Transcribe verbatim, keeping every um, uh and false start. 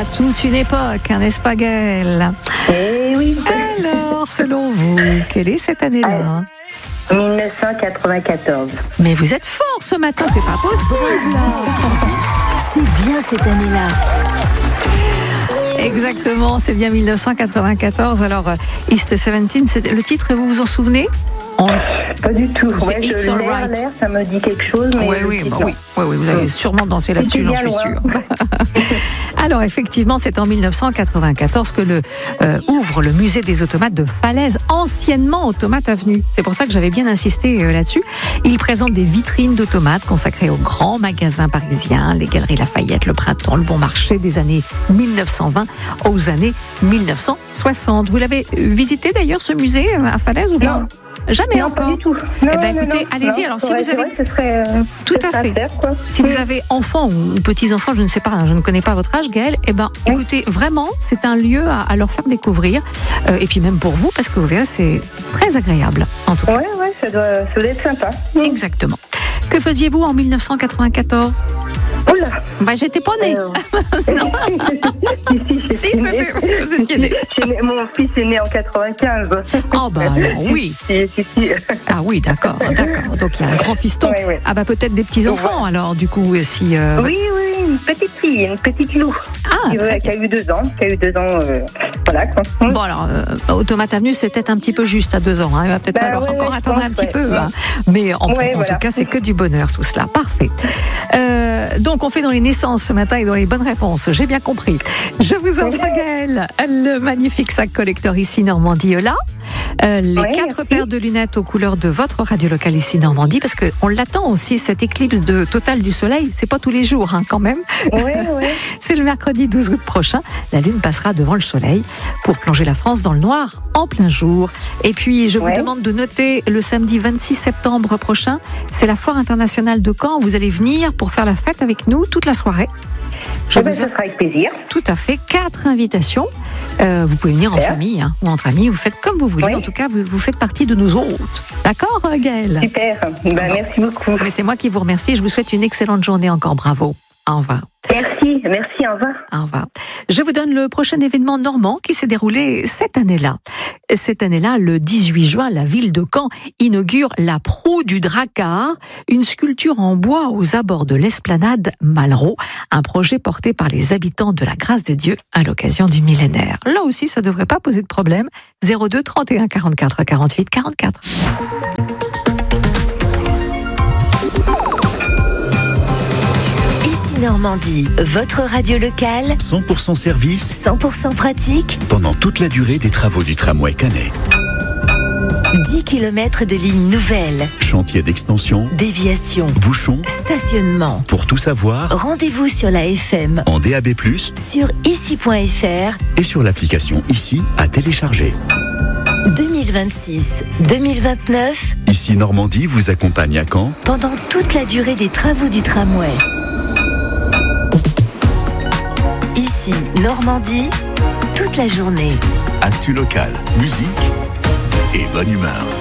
toute une époque, hein, n'est-ce pas Gaëlle? Eh oui. Alors, selon vous, quelle est cette année-là? dix-neuf cent quatre-vingt-quatorze. Mais vous êtes fort ce matin, c'est pas possible. C'est bien cette année-là. Exactement, c'est bien mille neuf cent quatre-vingt-quatorze. Alors, East dix-sept, c'est le titre, vous vous en souvenez? On... Pas du tout. Ouais, It's je, all l'air, right. l'air, ça me dit quelque chose. Mais oui, oui, bah, oui, oui, oui, vous avez sûrement dansé là-dessus, j'en suis sûre. Alors, effectivement, c'est en mille neuf cent quatre-vingt-quatorze que le, euh, ouvre le musée des automates de Falaise, anciennement Automate Avenue. C'est pour ça que j'avais bien insisté euh, là-dessus. Il présente des vitrines d'automates consacrées aux grands magasins parisiens, les Galeries Lafayette, le Printemps, le Bon Marché des années mille neuf cent vingt aux années mille neuf cent soixante. Vous l'avez visité d'ailleurs, ce musée à Falaise ou pas? Non. Jamais non, encore. Pas du tout. Non, eh ben, non, écoutez, non, allez-y. non, Alors, si ouais, vous avez, vrai, ce serait, euh, tout ce à serait fait. à faire, quoi. Si oui. vous avez enfants ou petits enfants, je ne sais pas, je ne connais pas votre âge, Gaëlle. Eh ben, oui. Écoutez, vraiment, c'est un lieu à, à leur faire découvrir. Euh, et puis même pour vous, parce que vous verrez, c'est très agréable, en tout cas. Ouais, ouais, ça doit, ça doit être sympa. Exactement. Que faisiez-vous en mille neuf cent quatre-vingt-quatorze? Oula. Bah, j'étais pas née. Alors... non. si, si, si vous étiez née. Mon fils est né en quatre-vingt-quinze. Oh, bah alors oui. si, si, si. Ah oui, d'accord, d'accord. Donc il y a un grand fiston. Oui, oui. Ah bah peut-être des petits-enfants, alors, du coup, si... Euh... Oui, oui, une petite fille, une petite loup. Ah, qui, très qui a eu deux ans, qui a eu deux ans, euh, voilà. Quoi. Bon alors, euh, Automate Avenue, c'est peut-être un petit peu juste à deux ans. Hein. Il va peut-être bah, falloir ouais, encore ouais, attendre pense, un petit ouais, peu. Ouais. Hein. Mais en, ouais, en voilà. tout cas, c'est que du bonheur tout cela. Parfait. Euh, donc on fait dans les naissances ce matin et dans les bonnes réponses. J'ai bien compris. Je vous offre, Gaëlle, le magnifique sac collector ici Normandie là. Euh, les ouais, quatre merci. paires de lunettes aux couleurs de votre radio locale ici Normandie, parce qu'on l'attend aussi, cette éclipse de totale du soleil. C'est pas tous les jours, hein, quand même. Ouais, ouais. C'est le mercredi douze août prochain. La lune passera devant le soleil pour plonger la France dans le noir en plein jour. Et puis, je ouais. vous demande de noter le samedi vingt-six septembre prochain. C'est la foire internationale de Caen. Vous allez venir pour faire la fête avec nous toute la soirée. Je eh ben, ça sera avec plaisir. Tout à fait. Quatre invitations. Euh, vous pouvez venir en Super. famille hein, ou entre amis. Vous faites comme vous voulez. Oui. En tout cas, vous, vous faites partie de nos hôtes. D'accord, Gaëlle? Super. Ben, bon. Merci beaucoup. Mais c'est moi qui vous remercie. Je vous souhaite une excellente journée encore. Bravo. Au revoir. Merci, merci, au revoir. Au revoir. Je vous donne le prochain événement normand qui s'est déroulé cette année-là. Cette année-là, le dix-huit juin, la ville de Caen inaugure la proue du Drakkar, une sculpture en bois aux abords de l'esplanade Malraux, un projet porté par les habitants de la Grâce de Dieu à l'occasion du millénaire. Là aussi, ça ne devrait pas poser de problème. zéro deux trente et un quarante-quatre quarante-huit quarante-quatre. Normandie, votre radio locale, cent pour cent service, cent pour cent pratique, pendant toute la durée des travaux du tramway Canet. dix kilomètres de lignes nouvelles, chantier d'extension, déviation, bouchons, stationnement. Pour tout savoir, rendez-vous sur la F M, en D A B plus, sur ici point F R et sur l'application Ici à télécharger. deux mille vingt-six deux mille vingt-neuf, Ici Normandie vous accompagne à Caen pendant toute la durée des travaux du tramway. Ici, Normandie, toute la journée. Actu local, musique et bonne humeur.